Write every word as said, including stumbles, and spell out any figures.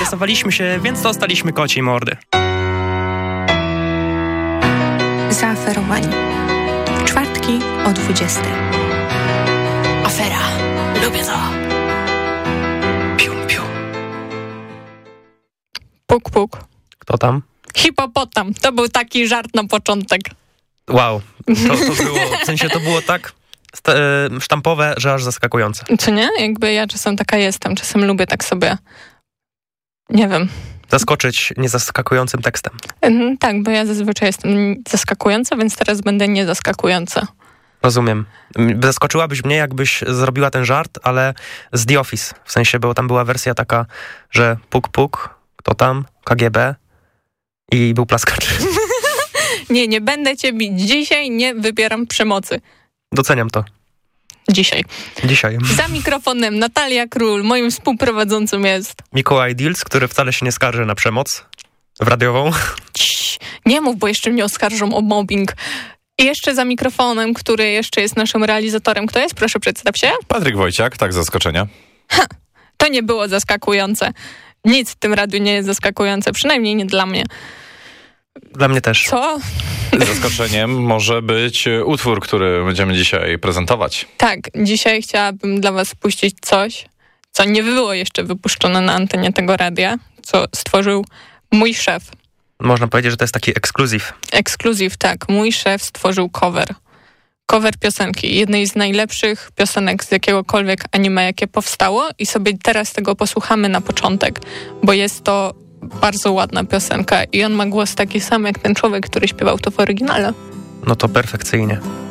zainteresowaliśmy się, więc dostaliśmy kociej mordy. Zaaferowani. Czwartki o dwudziestej. Afera. Lubię to. Piu, piu. Puk, puk. Kto tam? Hipopotam. To był taki żart na początek. Wow, to, to było, w sensie to było tak st- sztampowe, że aż zaskakujące. Czy nie? Jakby ja czasem taka jestem. Czasem lubię tak sobie, nie wiem. Zaskoczyć niezaskakującym tekstem. Mhm, tak, bo ja zazwyczaj jestem zaskakująca, więc teraz będę niezaskakująca. Rozumiem. Zaskoczyłabyś mnie, jakbyś zrobiła ten żart, ale z The Office. W sensie, bo tam była wersja taka, że puk, puk, kto tam, K G B i był plaskacz. Nie, nie będę cię bić. Dzisiaj nie wybieram przemocy. Doceniam to. Dzisiaj. Dzisiaj. Za mikrofonem Natalia Król, moim współprowadzącym jest... Mikołaj Dils, który wcale się nie skarży na przemoc radiową. Cii, nie mów, bo jeszcze mnie oskarżą o mobbing. I jeszcze za mikrofonem, który jeszcze jest naszym realizatorem. Kto jest? Proszę, przedstaw się. Patryk Wojciak, tak, zaskoczenia. Ha, to nie było zaskakujące. Nic w tym radiu nie jest zaskakujące, przynajmniej nie dla mnie. Dla mnie też. Co? Zaskoczeniem może być utwór, który będziemy dzisiaj prezentować. Tak, dzisiaj chciałabym dla was puścić coś, co nie było jeszcze wypuszczone na antenie tego radia, co stworzył mój szef. Można powiedzieć, że to jest taki ekskluzyw. Ekskluzyw, tak. Mój szef stworzył cover. Cover piosenki. Jednej z najlepszych piosenek z jakiegokolwiek anime, jakie powstało. I sobie teraz tego posłuchamy na początek, bo jest to bardzo ładna piosenka i on ma głos taki sam jak ten człowiek, który śpiewał to w oryginale. No to perfekcyjnie.